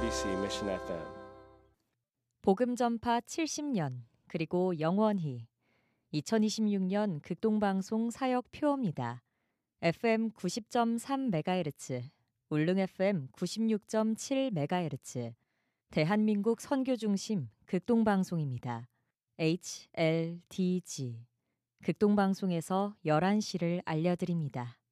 MBC Mission FM. 복음 전파 70년 그리고 영원히 2026년 극동방송 사역 표어입니다. FM 90.3MHz, 울릉 FM 96.7MHz, 대한민국 선교중심 극동방송입니다. HLDG 극동방송에서 11시를 알려드립니다.